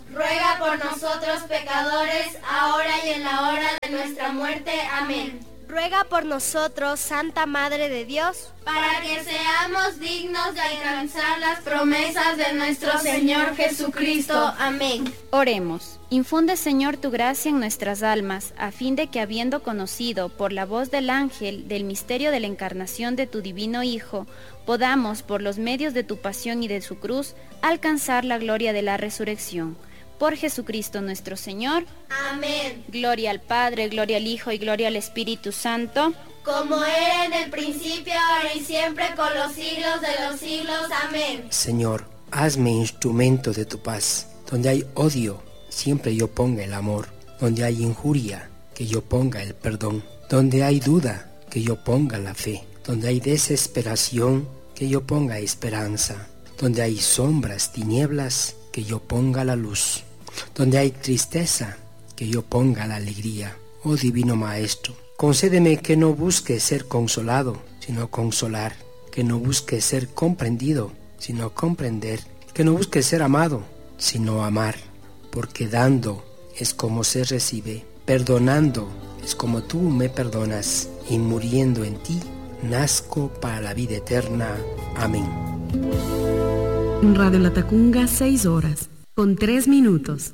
Q: ruega por nosotros pecadores, ahora y en la hora de nuestra muerte. Amén.
R: Ruega por nosotros, Santa Madre de Dios,
Q: para que seamos dignos de alcanzar las promesas de nuestro Señor Jesucristo. Amén.
O: Oremos. Infunde, Señor, tu gracia en nuestras almas, a fin de que, habiendo conocido por la voz del ángel del misterio de la encarnación de tu divino Hijo, podamos, por los medios de tu pasión y de su cruz, alcanzar la gloria de la resurrección. Por Jesucristo nuestro Señor.
Q: Amén.
O: Gloria al Padre, gloria al Hijo y gloria al Espíritu Santo.
Q: Como era en el principio, ahora y siempre, con los siglos de los siglos. Amén.
P: Señor, hazme instrumento de tu paz. Donde hay odio, siempre yo ponga el amor. Donde hay injuria, que yo ponga el perdón. Donde hay duda, que yo ponga la fe. Donde hay desesperación, que yo ponga esperanza. Donde hay sombras, tinieblas, que yo ponga la luz. Donde hay tristeza, que yo ponga la alegría. Oh Divino Maestro, concédeme que no busque ser consolado, sino consolar. Que no busque ser comprendido, sino comprender. Que no busque ser amado, sino amar. Porque dando es como se recibe, perdonando es como tú me perdonas, y muriendo en ti, nazco para la vida eterna. Amén.
E: Radio La Tacunga, 6 horas, con 3 minutos.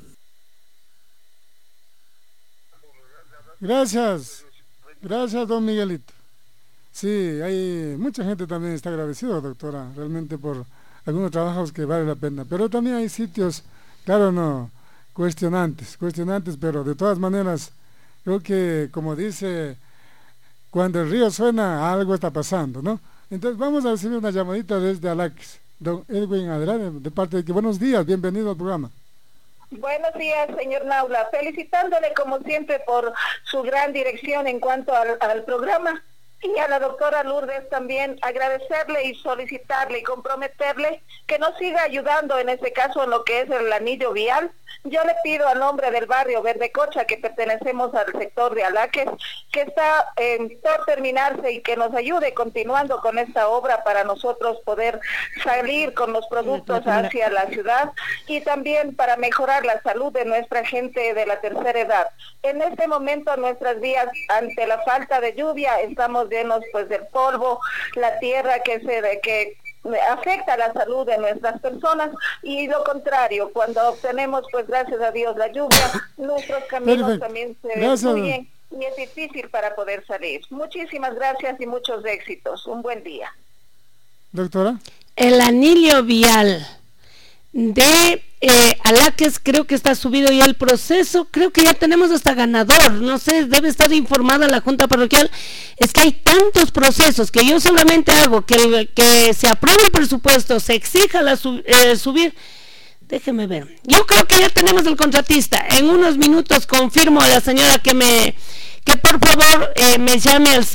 A: Gracias, don Miguelito. Sí, hay mucha gente también está agradecida, doctora, realmente por algunos trabajos que vale la pena, pero también hay sitios, claro, no, cuestionantes, pero de todas maneras, creo que, como dice, cuando el río suena, algo está pasando, ¿no? Entonces vamos a recibir una llamadita desde Alaquis. Don Edwin Andrade, de parte de que buenos días, bienvenido al programa.
S: Buenos días, señor Naula, felicitándole como siempre por su gran dirección en cuanto al programa, y a la doctora Lourdes también agradecerle y solicitarle y comprometerle que nos siga ayudando en este caso en lo que es el anillo vial. Yo le pido a nombre del barrio Verdecocha, que pertenecemos al sector de Alaquis, que está por terminarse y que nos ayude continuando con esta obra para nosotros poder salir con los productos hacia la ciudad y también para mejorar la salud de nuestra gente de la tercera edad. En este momento nuestras vías, ante la falta de lluvia, estamos llenos pues del polvo, la tierra que afecta la salud de nuestras personas, y lo contrario, cuando obtenemos pues gracias a Dios la lluvia, nuestros caminos también se destruyen y es difícil para poder salir. Muchísimas gracias y muchos éxitos. Un buen día.
A: Doctora.
I: El anillo vial de Alaquis, creo que está subido ya el proceso, creo que ya tenemos hasta ganador, no sé, debe estar informada la Junta Parroquial. Es que hay tantos procesos que yo solamente hago que se apruebe el presupuesto, se exija subir. Déjeme ver, yo creo que ya tenemos el contratista. En unos minutos confirmo a la señora que por favor me llame al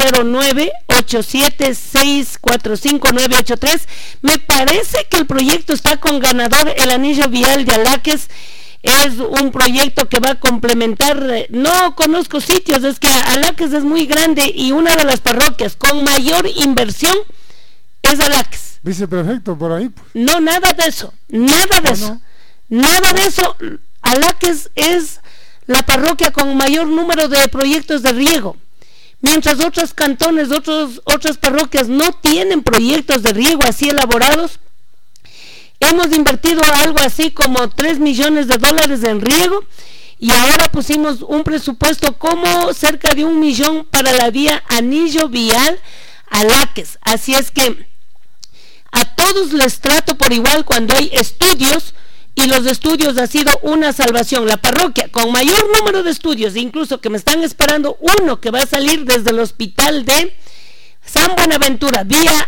I: 0987645983. Me parece que el proyecto está con ganador. El anillo vial de Alaquis es un proyecto que va a complementar, no conozco sitios, es que Alaquis es muy grande y una de las parroquias con mayor inversión es Alaquis.
A: Viceprefecto por ahí, pues.
I: No, nada de eso. Alaquis es la parroquia con mayor número de proyectos de riego, mientras otros cantones, otras parroquias no tienen proyectos de riego así elaborados. Hemos invertido algo así como $3 millones en riego, y ahora pusimos un presupuesto como cerca de $1 millón para la vía anillo vial Alaquis. Así es que a todos les trato por igual cuando hay estudios, y los estudios ha sido una salvación. La parroquia con mayor número de estudios, incluso que me están esperando uno que va a salir desde el hospital de San Buenaventura, vía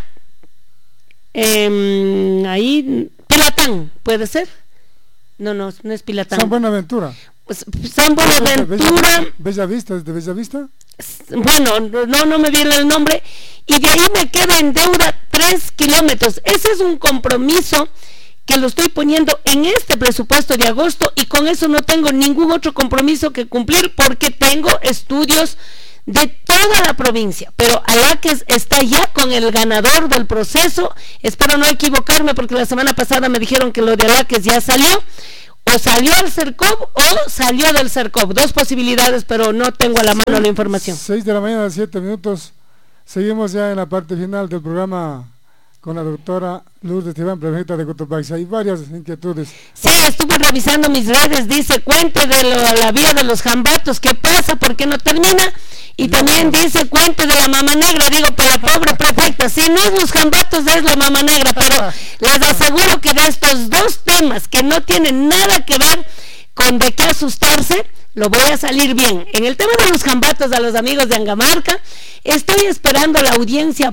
I: ahí Pilatán, ¿puede ser? No es Pilatán.
A: San Buenaventura.
I: Pues, San Buenaventura.
A: Bellavista, ¿es de Bellavista?
I: Bueno, no me viene el nombre, y de ahí me queda en deuda 3 kilómetros. Ese es un compromiso que lo estoy poniendo en este presupuesto de agosto, y con eso no tengo ningún otro compromiso que cumplir, porque tengo estudios de toda la provincia, pero Alaquis está ya con el ganador del proceso. Espero no equivocarme, porque la semana pasada me dijeron que lo de Alaquis ya salió. o salió al CERCOP o salió del CERCOP. Dos posibilidades, pero no tengo a la mano la información.
A: 6 de la mañana, 7 minutos. Seguimos ya en la parte final del programa con la doctora Lourdes Esteban, prefecta de Cotopaxi. Hay varias inquietudes.
I: Sí, estuve revisando mis redes, dice, cuente de la vía de los jambatos, ¿qué pasa? ¿Por qué no termina? Y también dice, cuente de la mama negra. Digo, pero pobre prefecta, si no es los jambatos es la mama negra, pero les aseguro que de estos dos temas que no tienen nada que ver con de qué asustarse, lo voy a salir bien. En el tema de los jambatos, a los amigos de Angamarca, estoy esperando la audiencia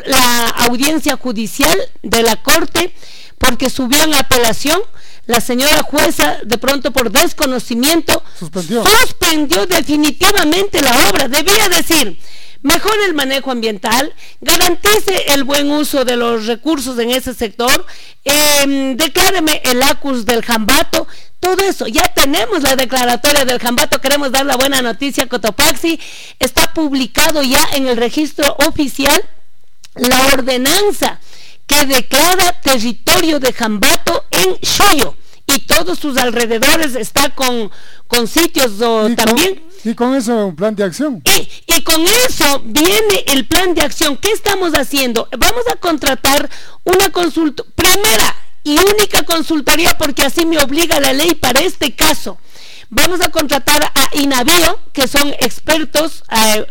I: judicial de la Corte, porque subió en apelación. La señora jueza, de pronto por desconocimiento, suspendió definitivamente la obra. Debía decir, mejore el manejo ambiental, garantice el buen uso de los recursos en ese sector, decláreme el ACUS del jambato. Todo eso, ya tenemos la declaratoria del jambato. Queremos dar la buena noticia a Cotopaxi. Está publicado ya en el registro oficial la ordenanza que declara territorio de jambato en Xoyo y todos sus alrededores. Está con sitios también.
A: Y con eso un plan de acción.
I: Y con eso viene el plan de acción. ¿Qué estamos haciendo? Vamos a contratar una consulta, primera y única consultoría, porque así me obliga la ley para este caso. Vamos a contratar a INAVIO, que son expertos,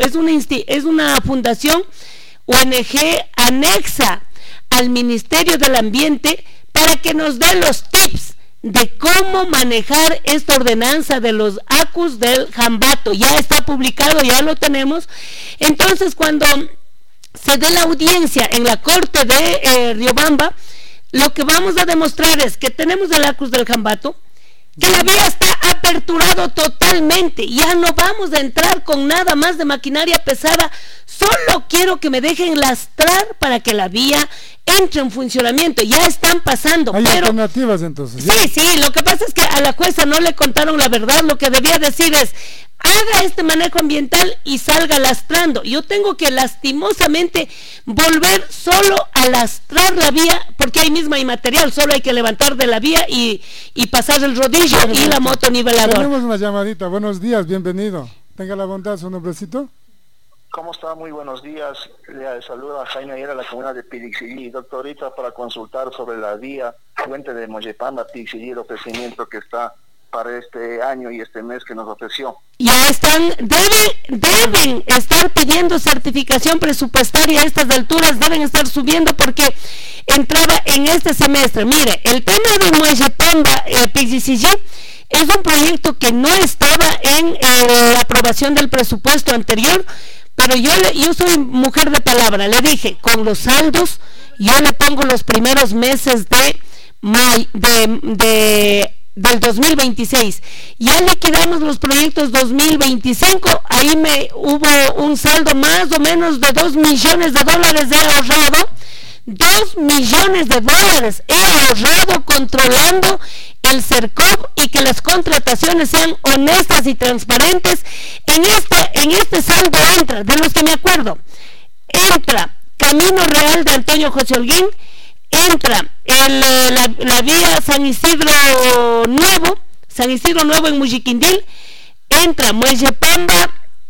I: es una fundación ONG anexa al Ministerio del Ambiente, para que nos dé los tips de cómo manejar esta ordenanza de los ACUS del jambato. Ya está publicado, ya lo tenemos. Entonces, cuando se dé la audiencia en la Corte de Riobamba, lo que vamos a demostrar es que tenemos el ACUS del jambato, que la vía está aperturado totalmente, ya no vamos a entrar con nada más de maquinaria pesada, solo quiero que me dejen lastrar para que la vía entre en funcionamiento. Ya están pasando.
A: Hay alternativas entonces.
I: Sí, lo que pasa es que a la jueza no le contaron la verdad. Lo que debía decir es, haga este manejo ambiental y salga lastrando. Yo tengo que lastimosamente volver solo a lastrar la vía, porque ahí mismo hay material, solo hay que levantar de la vía y pasar el rodillo y la moto niveladora.
A: Tenemos una llamadita. Buenos días, bienvenido. Tenga la bondad, su nombrecito.
T: ¿Cómo está? Muy buenos días. Le saluda a Jaime Ayer, a la comuna de Pirixillí. Doctorita, para consultar sobre la vía Puente de Moyepamba, Pirixillí, el ofrecimiento que está para este año y este mes que nos ofreció.
I: Ya están, deben estar pidiendo certificación presupuestaria a estas alturas, deben estar subiendo porque entraba en este semestre. Mire, el tema de Moyepamba, Pirixillí, es un proyecto que no estaba en la aprobación del presupuesto anterior, pero yo soy mujer de palabra, le dije, con los saldos, yo le pongo los primeros meses del 2026, ya liquidamos los proyectos 2025, ahí hubo un saldo más o menos de $2 millones he ahorrado, $2 millones he ahorrado controlando el CERCOP y que las contrataciones sean honestas y transparentes. En este saldo entra, de los que me acuerdo, entra Camino Real de Antonio José Holguín, entra la vía San Isidro Nuevo en Mujiquindil, entra Moyepamba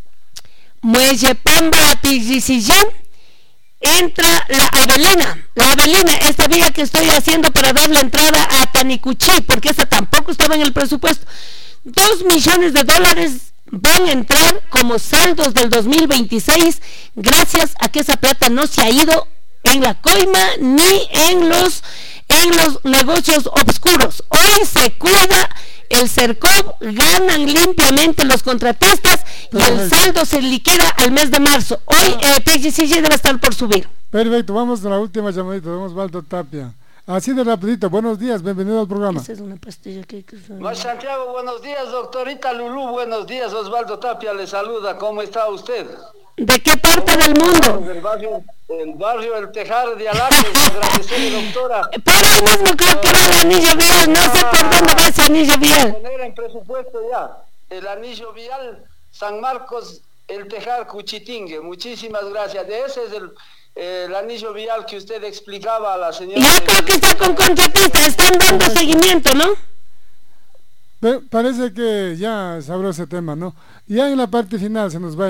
I: a Pirixillí, entra la Avelina, esta vía que estoy haciendo para darle entrada a Tanicuchí, porque esa tampoco estaba en el presupuesto. $2 millones van a entrar como saldos del 2026, gracias a que esa plata no se ha ido en la coima ni en los negocios oscuros. Hoy se cuida el CERCOP, ganan limpiamente los contratistas y el saldo se liquida al mes de marzo. Hoy PGCG debe estar por subir.
A: Perfecto, vamos a la última llamadita de Osvaldo Tapia. Así de rapidito, buenos días, bienvenido al programa.
I: Esa es una pastilla que
U: Santiago, buenos días, doctorita Lulú, buenos días, Osvaldo Tapia le saluda, ¿cómo está usted?
I: ¿De qué parte del mundo?
U: El barrio El Tejar de Alaques, agradecerle, doctora.
I: Por ahí mismo creo que va el anillo vial, no sé por dónde va ese anillo vial.
U: Poner en presupuesto ya, el anillo vial San Marcos, El Tejar, Cuchitingue, muchísimas gracias. Ese es el anillo vial que usted explicaba a la señora.
I: Yo creo que está con contratista, están dando seguimiento, ¿no?
A: Parece que ya sabró ese tema, ¿no? Ya en la parte final se nos va